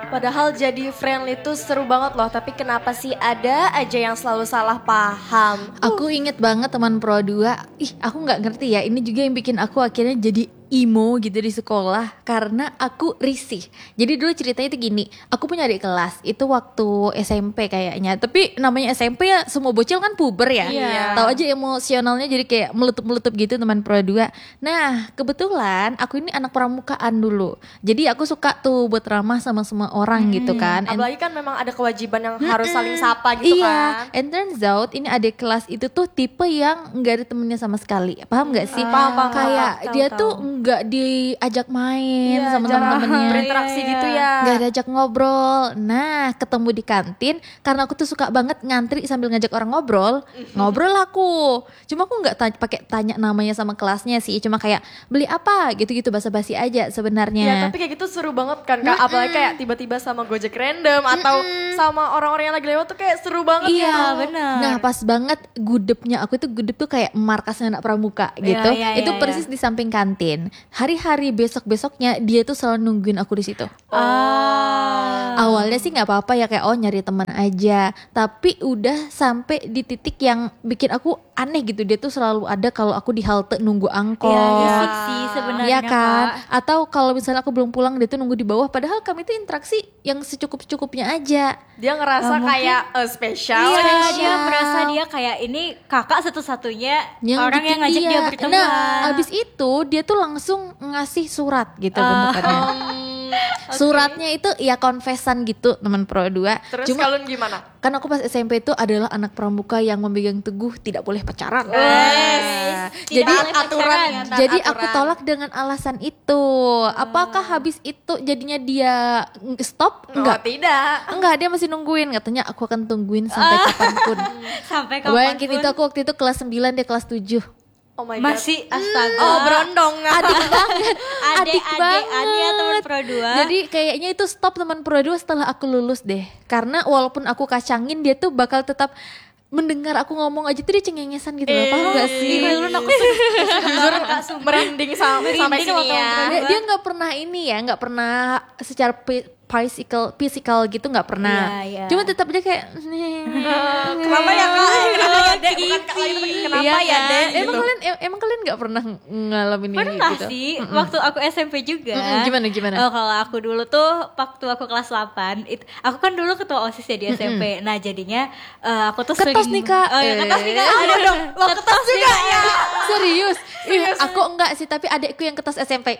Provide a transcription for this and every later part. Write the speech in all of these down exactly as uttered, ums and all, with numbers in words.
Padahal jadi friendly itu seru banget loh, tapi kenapa sih ada aja yang selalu salah paham? Aku inget banget teman Pro dua. Ih, aku nggak ngerti ya. Ini juga yang bikin aku akhirnya jadi emo gitu di sekolah karena aku risih. Jadi dulu ceritanya itu gini, aku punya adik kelas itu waktu S M P kayaknya. Tapi namanya S M P ya semua bocil kan puber ya. Iya. Tahu aja emosionalnya jadi kayak meletup-meletup gitu teman Pro dua. Nah, kebetulan aku ini anak pramukaan dulu. Jadi aku suka tuh buat ramah sama semua orang gitu kan. And Apalagi kan memang ada kewajiban yang harus saling sapa gitu iya, kan. and turns out ini adik kelas itu tuh tipe yang nggak ada temennya sama sekali. Paham nggak sih? Paham, paham, Kayak paham. dia Tahu, tuh tahu. nggak diajak main Iya, sama jarang temen-temennya. berinteraksi gitu ya. Nggak diajak ngobrol. Nah, ketemu di kantin karena aku tuh suka banget ngantri sambil ngajak orang ngobrol. Ngobrol aku. Cuma aku nggak tanya, pakai tanya namanya sama kelasnya sih. Cuma kayak beli apa gitu-gitu basa-basi aja sebenarnya. Ya tapi kayak gitu seru banget kan Kak. Apalagi kayak tiba-tiba sama Gojek random atau sama orang-orang yang lagi lewat tuh kayak seru banget Iya gitu. benar. Nah pas banget gudepnya aku itu gudep tuh kayak markasnya anak pramuka gitu. iya, Itu iya, persis di samping kantin. Hari-hari besok-besoknya dia tuh selalu nungguin aku di situ. Ah. Awalnya sih nggak apa-apa ya kayak oh nyari teman aja. Tapi udah sampai di titik yang bikin aku aneh gitu. Dia tuh selalu ada kalau aku di halte nunggu angkot. Iya, risik sih sebenarnya Iya kan? Kak. Atau kalau misalnya aku belum pulang dia tuh nunggu di bawah. Padahal kami tuh interaksi yang secukup-cukupnya aja. Dia ngerasa kayak eh, spesial. Iya, gitu. dia merasa dia kayak ini kakak satu-satunya Yang orang yang bikin ngajak dia, dia berteman. Nah, abis itu dia tuh langsung ngasih surat gitu Ah. bentukannya. Suratnya itu ya confession gitu teman Pro dua. Terus Cuma kalian gimana? kan aku pas S M P itu adalah anak pramuka yang memegang teguh tidak boleh pacaran. Yes. Jadi boleh aturan pacaran. ya, taat jadi aturan. aku tolak dengan alasan itu. Apakah habis itu jadinya dia stop? Oh, Enggak. tidak. Enggak, dia masih nungguin. Katanya aku akan tungguin sampai kapanpun. Sampai Bayangin kapanpun itu aku waktu itu kelas sembilan, dia kelas tujuh. Oh my god. masih astaga. Oh berondong. Adik banget. Adik, Adik adik, adik ya teman banget. Pro dua. Jadi kayaknya itu stop teman Pro dua setelah aku lulus deh. Karena walaupun aku kacangin dia tuh bakal tetap mendengar aku ngomong aja tuh dia cengengesan gitu loh. Paham gak sih? Iya, aku tuh Jujur merinding sam- sampai Merinding sini waktu ya. Dia, dia nggak pernah ini ya, nggak pernah secara pi- physical physical gitu nggak pernah. Iya, iya. Cuma tetap dia kayak Kenapa ya Kak? Eh, Kenapa ya Dek? Bukan Kak lagi tapi kenapa Iya ya kan? Dek? Emang Gitu. kalian em- emang kalian nggak pernah ngalamin ini Pernah gitu? sih, waktu aku S M P juga. Mm-mm, gimana, gimana? Oh, kalau aku dulu tuh waktu aku kelas delapan, it, aku kan dulu ketua OSIS ya di S M P. Nah, jadinya eh, aku tuh Ketos sering nih, Kak. Oh, ya, ketos nih Kak. Eh. Ada dong. Wah, ketos juga ya. Serius? Ih, aku enggak sih, tapi adekku yang ketas S M P. Eh,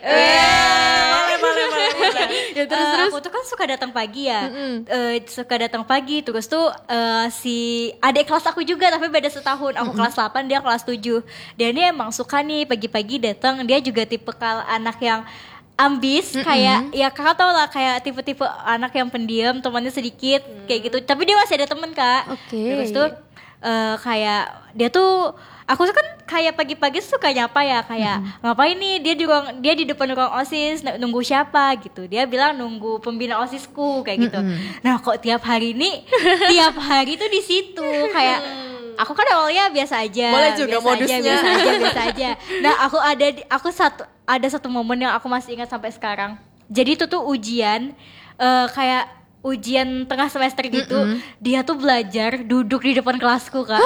boleh, boleh, boleh, boleh. Ya terus Eh, terus. aku tuh kan suka datang pagi ya. Eh, suka datang pagi terus tuh eh, si adik kelas aku juga tapi beda setahun. Aku kelas delapan, dia kelas tujuh. Dia ini emang suka nih pagi-pagi datang. Dia juga tipe kal anak yang ambis, kayak ya kakak tau lah kayak tipe-tipe anak yang pendiam, temannya sedikit kayak gitu. Tapi dia masih ada temen Kak. Oke. Terus tuh eh, kayak dia tuh aku tuh kan kayak pagi-pagi suka nyapa ya kayak ngapain nih dia di ruang dia di depan ruang OSIS n- nunggu siapa gitu. Dia bilang nunggu pembina OSISku kayak gitu. Nah, kok tiap hari nih tiap hari tuh di situ kayak aku kan awalnya biasa aja. Boleh juga biasa modusnya. Aja, biasa aja, biasa aja. Nah, aku ada di, aku satu ada satu momen yang aku masih ingat sampai sekarang. Jadi itu tuh ujian eh, kayak ujian tengah semester gitu. Dia tuh belajar duduk di depan kelasku, Kak.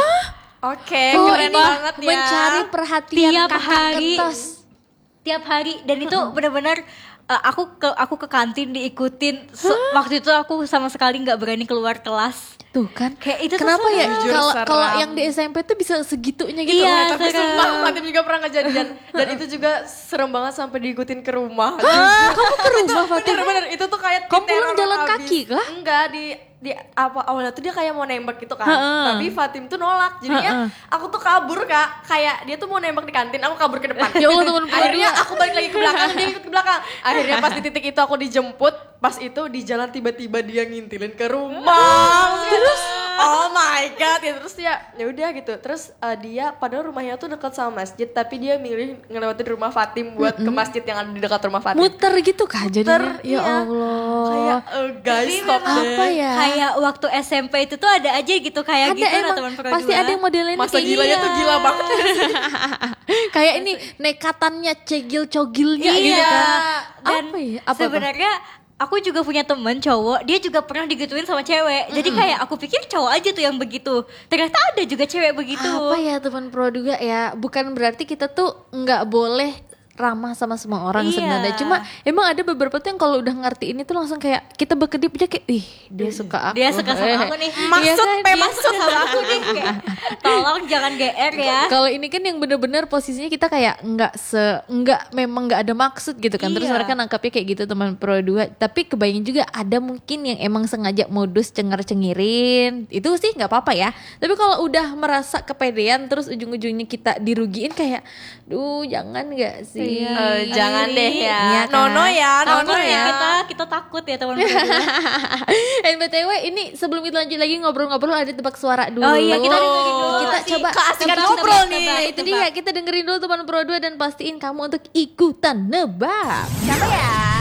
Oke, Oh, keren ini banget ya. mencari perhatian Tiap kakak hari. ketos. Tiap hari dan itu benar-benar eh, aku ke aku ke kantin diikutin. Se- waktu itu aku sama sekali nggak berani keluar kelas. Tuh kan. Kayak itu tuh Kenapa ya Jujur kalau seram. kalau yang di S M P tuh bisa segitunya gitu. Iya, Eh, tapi seram. sumpah Fatim juga pernah kejadian. Dan itu juga serem banget sampai diikutin ke rumah. Kamu ke rumah Fatim? Bener-bener itu tuh kayak Kamu diteror pulang jalan abis. kaki kah? Enggak, di di apa awalnya tuh dia kayak mau nembak gitu kan. Heeh. Tapi Fatim tuh nolak. Jadinya aku tuh kabur Kak. Kayak dia tuh mau nembak di kantin, aku kabur ke depan. Ya Allah, teman Akhirnya aku balik lagi ke belakang, dia ikut ke belakang. Akhirnya pas di titik itu aku dijemput, pas itu di jalan tiba-tiba dia ngintilin ke rumah. Terus oh my god, ya terus ya ya udah gitu. Terus eh, dia padahal rumahnya tuh dekat sama masjid, tapi dia milih ngelewatin rumah Fatim buat ke masjid yang ada di dekat rumah Fatim. Muter gitu kah jadinya? Muter, Ya iya. Allah. Kayak eh, guys stop deh. apa ya? Kayak waktu S M P itu tuh ada aja gitu kayak Ada gitu lah emang teman Pro pasti dua. ada yang modelnya Masa kayak gilanya iya. tuh gila banget. Kayak ini nekatannya cegil cogilnya Iya. gitu kan. Dan apa ya? Apa, apa? sebenarnya aku juga punya temen cowok, dia juga pernah digituin sama cewek. Jadi kayak aku pikir cowok aja tuh yang begitu. Ternyata ada juga cewek begitu. Apa ya teman pro juga ya? Bukan berarti kita tuh nggak boleh ramah sama semua orang Iya. sebenarnya. Cuma emang ada beberapa tuh yang kalau udah ngerti ini tuh langsung kayak kita berkedip aja kayak, ih dia suka aku. Dia suka sama Eh, aku nih. Maksud, iya kan? Pe, Dia maksud. suka sama aku nih. Kayak, tolong jangan G R ya. Kalau ini kan yang bener-bener posisinya kita kayak nggak se nggak memang nggak ada maksud gitu kan. Terus Iya. mereka nangkapnya kayak gitu teman pro dua. Tapi kebayang juga ada mungkin yang emang sengaja modus cengar-cengirin. Itu sih nggak apa-apa ya. Tapi kalau udah merasa kepedean terus ujung-ujungnya kita dirugiin kayak, duh jangan nggak sih? Eh, jangan deh ya. Iya kan? Nono ya, Takut Nono ya ya. kita kita takut ya teman-teman. And B T W ini sebelum kita lanjut lagi ngobrol-ngobrol ada tebak suara dulu. Oh iya, kita dengerin dulu. Kita Si coba keasikan tebak, ngobrol tebak, nih. tebak. Itu dia kita dengerin dulu teman pro dua dan pastiin kamu untuk ikutan nebak. Siapa ya?